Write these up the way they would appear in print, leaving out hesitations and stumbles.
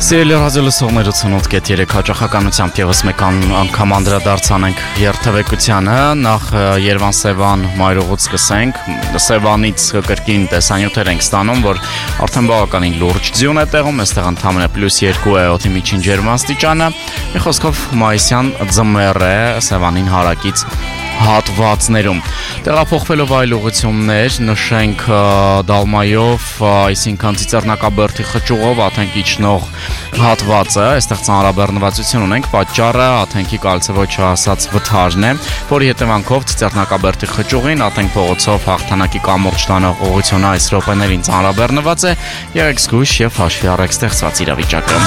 Սիրելի ռադիոլսողներ 88.3 հաճախականությամբ ևս մեկ անգամ անդրադարձանենք երթևեկությանը, նախ Երևան-Սևան մայրուղուց սկսենք, Սևանից կրկին տեսանյութեր ենք ստանում, որ արդեն բավականին լուրջ ձյուն է տեղում, այստեղ ընդամենը +2 է օդի միջին ջերմաստիճանը, մի խոսքով մայիսյան ձմեռ է Սևանին հարակից հատվածներում։ Տեղափոխվելով այլ ուղղություններ, նշենք Դալմայով, այսինքն Ծիծեռնակաբերդի խճուղով աթենք իջնող հատվածը, այստեղ ծանրաբեռնվածություն ունենք, պատճառը աթենքի կալցեվոչ հասած վթարն է, որի հետևանքով Ծիծեռնակաբերդի խճուղին աթենք փողոցով հաղթանակի կամուրջ տանող ուղղությունը այս րոպեներին ծանրաբեռնված է, եղեք զգույշ եւ հաշվի առեք ստեղծված իրավիճակը։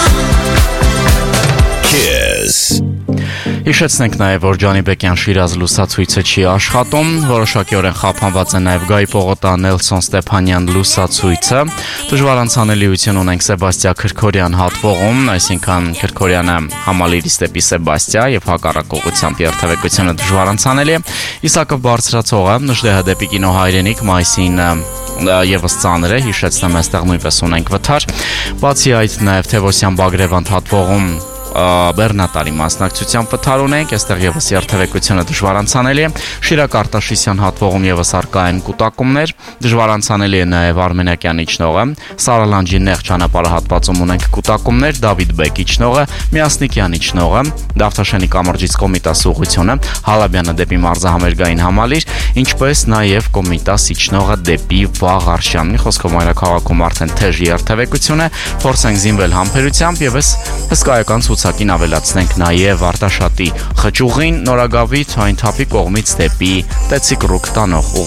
Հիշեցնենք նաև, որ Ջանիբեկյան-Շիրազ լուսացույցը չի աշխատում, որոշակիորեն խափանված է նաև Գայի պողոտան Նելսոն Ստեփանյան լուսացույցը, դժվար անցանելիություն ունենք Սեբաստիա Քրքորյան հատվողում, այսինքն Քրքորյանը Համալիրից դեպի Սեբաստիա եւ հակառակ ուղղությամբ երթևեկությունը դժվար անցանելի է, Իսակով բարձրացողը Նժդեհը դեպի Կինո Հայրենիք մայիսին եւս ծանր է, հիշեցնեմ այստեղ նույնպես ունենք վթար, բացի այդ նաև Թևոսյան Բագրևանդ հատվողում Բեռնատարի մասնակցությամբ վթար ունենք, այստեղ եւս երթևեկությունը դժվար անցանելի է, Շիրակ Արտաշիսյան հատվողում եւս առկա են կուտակումներ, դժվար անցանելի է նաև Արմենякյան իջնողը, Սարալանջի նեղ ճանապարհահատվածում ունենք կուտակումներ, Դավիթ Բեկ իջնողը, Միասնիկյան իջնողը, Դավթաշենի կամրջից Կոմիտաս ուղղությունը, Հալաբյանը դեպի Մարզահամերգային Համալիր, ինչպես նաև Կոմիտաս իջնողը դեպի Վաղարշան։ Մի խոսքով մայրաքաղաքում արդեն թեժ երթևեկություն է, փորձենք զինվել համբերությամբ եւ հսկայական ցուցակին ավելացնենք նաև Արտաշատի խճուղին Նորագավիթ Հայնթափի կողմից դեպի Տեցիկ Ռուք տանող